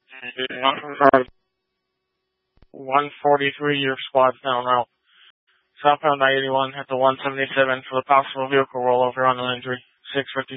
143, your squad's down route. Southbound I-81 at the 177 for the possible vehicle rollover on an injury. 650.